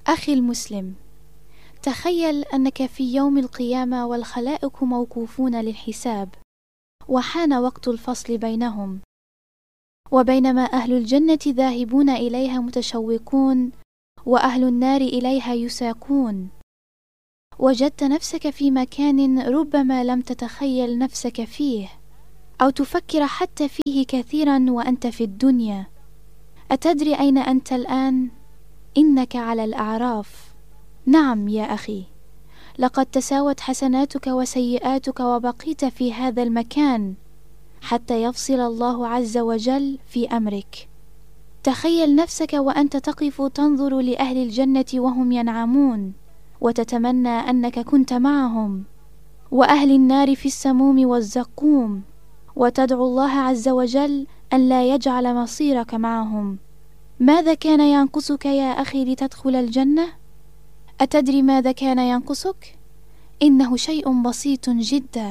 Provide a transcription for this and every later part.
أخي المسلم، تخيل أنك في يوم القيامة والخلائق موقوفون للحساب، وحان وقت الفصل بينهم، وبينما أهل الجنة ذاهبون إليها متشوقون وأهل النار إليها يساقون، وجدت نفسك في مكان ربما لم تتخيل نفسك فيه أو تفكر حتى فيه كثيرا وأنت في الدنيا. أتدري أين أنت الآن؟ إنك على الأعراف. نعم يا أخي، لقد تساوت حسناتك وسيئاتك وبقيت في هذا المكان حتى يفصل الله عز وجل في أمرك. تخيل نفسك وأنت تقف تنظر لأهل الجنة وهم ينعمون وتتمنى أنك كنت معهم، وأهل النار في السموم والزقوم، وتدعو الله عز وجل أن لا يجعل مصيرك معهم. ماذا كان ينقصك يا أخي لتدخل الجنة؟ أتدري ماذا كان ينقصك؟ إنه شيء بسيط جدا،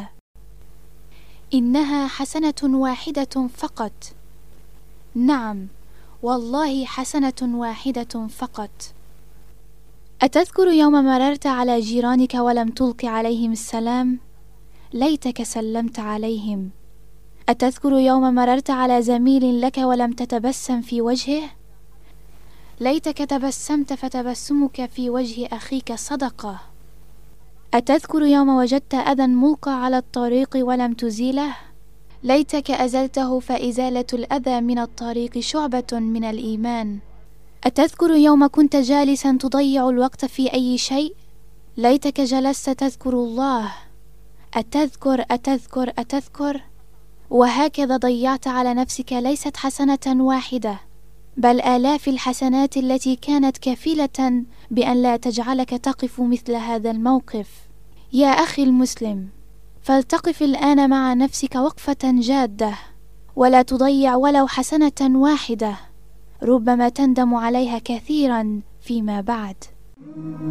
إنها حسنة واحدة فقط. نعم والله، حسنة واحدة فقط. أتذكر يوم مررت على جيرانك ولم تلق عليهم السلام؟ ليتك سلمت عليهم. أتذكر يوم مررت على زميل لك ولم تتبسم في وجهه؟ ليتك تبسمت، فتبسمك في وجه أخيك صدقة. أتذكر يوم وجدت أذى ملقى على الطريق ولم تزيله؟ ليتك أزلته، فإزالة الأذى من الطريق شعبة من الإيمان. أتذكر يوم كنت جالسا تضيع الوقت في أي شيء؟ ليتك جلست تذكر الله. أتذكر أتذكر أتذكر، وهكذا ضيعت على نفسك ليست حسنة واحدة، بل آلاف الحسنات التي كانت كفيلة بأن لا تجعلك تقف مثل هذا الموقف. يا أخي المسلم، فلتقف الآن مع نفسك وقفة جادة، ولا تضيع ولو حسنة واحدة، ربما تندم عليها كثيرا فيما بعد.